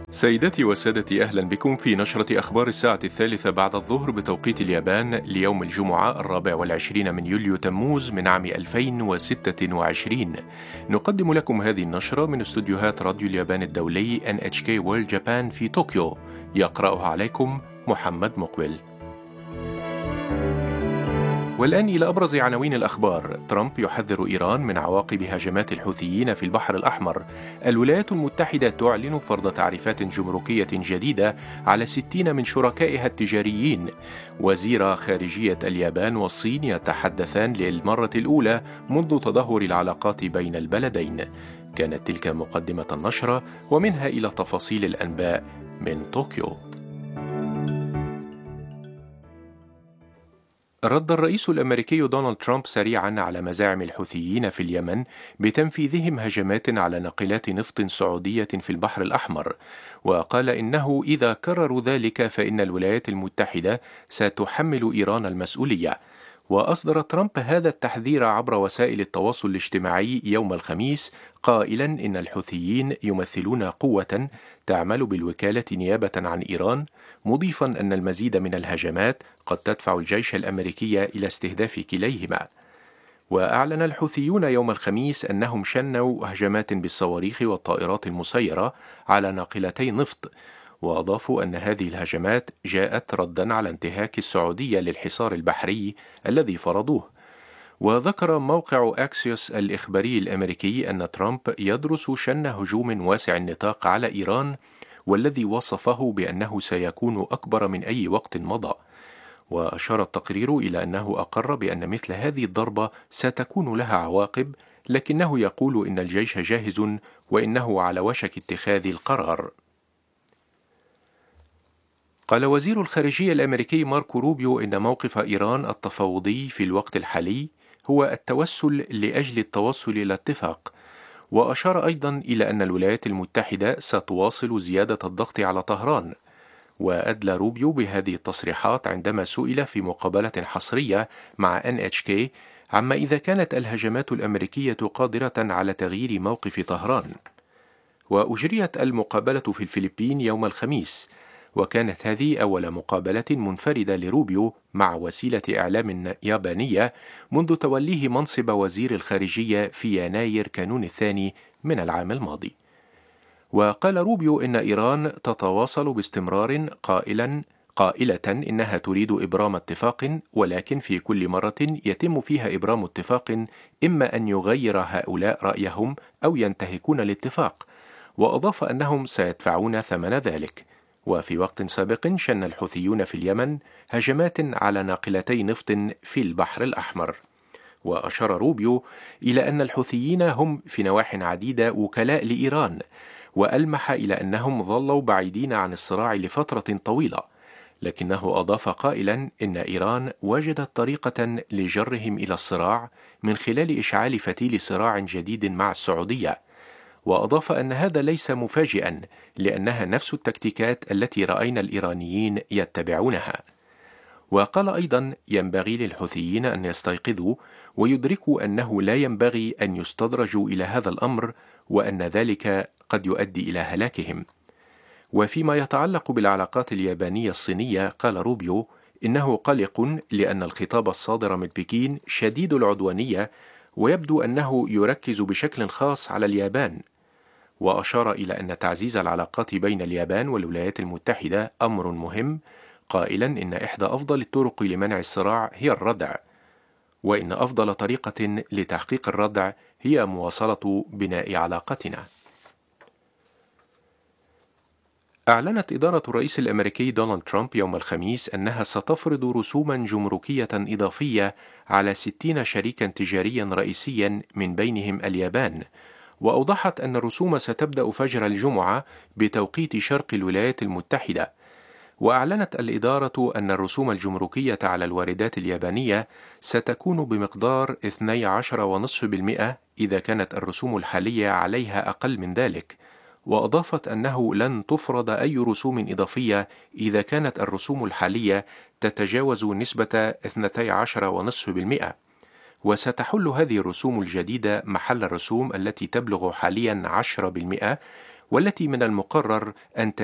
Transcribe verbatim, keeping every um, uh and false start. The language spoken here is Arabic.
سيداتي وسادتي، أهلا بكم في نشرة أخبار الساعة الثالثة بعد الظهر بتوقيت اليابان ليوم الجمعة الرابع والعشرين من يوليو تموز من عام ألفين وستة وعشرين. نقدم لكم هذه النشرة من استوديوهات راديو اليابان الدولي إن إتش كي World Japan في طوكيو. يقرأها عليكم محمد مقبل. والآن إلى أبرز عناوين الأخبار. ترامب يحذر إيران من عواقب هجمات الحوثيين في البحر الأحمر. الولايات المتحدة تعلن فرض تعريفات جمركية جديدة على ستين من شركائها التجاريين. وزير خارجية اليابان والصين يتحدثان للمرة الأولى منذ تدهور العلاقات بين البلدين. كانت تلك مقدمة النشرة، ومنها إلى تفاصيل الأنباء من طوكيو. رد الرئيس الأمريكي دونالد ترامب سريعاً على مزاعم الحوثيين في اليمن بتنفيذهم هجمات على ناقلات نفط سعودية في البحر الأحمر، وقال إنه إذا كرروا ذلك فإن الولايات المتحدة ستحمل إيران المسؤولية. وأصدر ترامب هذا التحذير عبر وسائل التواصل الاجتماعي يوم الخميس، قائلاً إن الحوثيين يمثلون قوة تعمل بالوكالة نيابة عن إيران، مضيفاً أن المزيد من الهجمات قد تدفع الجيش الأمريكي إلى استهداف كليهما. وأعلن الحوثيون يوم الخميس أنهم شنوا هجمات بالصواريخ والطائرات المسيرة على ناقلتي نفط، وأضافوا أن هذه الهجمات جاءت رداً على انتهاك السعودية للحصار البحري الذي فرضوه. وذكر موقع أكسيوس الإخباري الأمريكي أن ترامب يدرس شن هجوم واسع النطاق على إيران، والذي وصفه بأنه سيكون أكبر من أي وقت مضى. وأشار التقرير إلى أنه أقر بأن مثل هذه الضربة ستكون لها عواقب، لكنه يقول إن الجيش جاهز وإنه على وشك اتخاذ القرار. قال وزير الخارجية الأمريكي ماركو روبيو إن موقف إيران التفاوضي في الوقت الحالي هو التوسل لأجل التوصل إلى اتفاق. وأشار أيضا إلى أن الولايات المتحدة ستواصل زيادة الضغط على طهران. وأدلى روبيو بهذه التصريحات عندما سئل في مقابلة حصرية مع إن إتش كي عما إذا كانت الهجمات الأمريكية قادرة على تغيير موقف طهران. وأجريت المقابلة في الفلبين يوم الخميس، وكانت هذه أول مقابلة منفردة لروبيو مع وسيلة إعلام يابانية منذ توليه منصب وزير الخارجية في يناير كانون الثاني من العام الماضي. وقال روبيو إن إيران تتواصل باستمرار قائلا قائلة إنها تريد إبرام اتفاق، ولكن في كل مرة يتم فيها إبرام اتفاق إما أن يغير هؤلاء رأيهم أو ينتهكون الاتفاق. وأضاف أنهم سيدفعون ثمن ذلك. وفي وقت سابق شن الحوثيون في اليمن هجمات على ناقلتي نفط في البحر الأحمر. وأشار روبيو إلى أن الحوثيين هم في نواحٍ عديدة وكلاء لإيران، وألمح إلى أنهم ظلوا بعيدين عن الصراع لفترة طويلة، لكنه أضاف قائلا إن إيران وجدت طريقة لجرهم إلى الصراع من خلال إشعال فتيل صراع جديد مع السعودية. وأضاف أن هذا ليس مفاجئا، لأنها نفس التكتيكات التي رأينا الإيرانيين يتبعونها. وقال أيضا ينبغي للحوثيين أن يستيقظوا ويدركوا أنه لا ينبغي أن يستدرجوا إلى هذا الأمر، وأن ذلك قد يؤدي إلى هلاكهم. وفيما يتعلق بالعلاقات اليابانية الصينية، قال روبيو إنه قلق لأن الخطاب الصادر من بكين شديد العدوانية، ويبدو أنه يركز بشكل خاص على اليابان. وأشار إلى أن تعزيز العلاقات بين اليابان والولايات المتحدة أمر مهم، قائلا إن إحدى أفضل الطرق لمنع الصراع هي الردع، وإن أفضل طريقة لتحقيق الردع هي مواصلة بناء علاقتنا. أعلنت إدارة الرئيس الأمريكي دونالد ترامب يوم الخميس أنها ستفرض رسوما جمركية إضافية على ستين شريكا تجاريا رئيسيا من بينهم اليابان. وأوضحت أن الرسوم ستبدأ فجر الجمعة بتوقيت شرق الولايات المتحدة. وأعلنت الإدارة أن الرسوم الجمركية على الواردات اليابانية ستكون بمقدار اثني عشر فاصلة خمسة بالمئة إذا كانت الرسوم الحالية عليها أقل من ذلك. وأضافت أنه لن تفرض أي رسوم إضافية إذا كانت الرسوم الحالية تتجاوز نسبة اثني عشر فاصلة خمسة بالمئة. وستحل هذه الرسوم الجديدة محل الرسوم التي تبلغ حاليا عشرة بالمئة، والتي من المقرر أن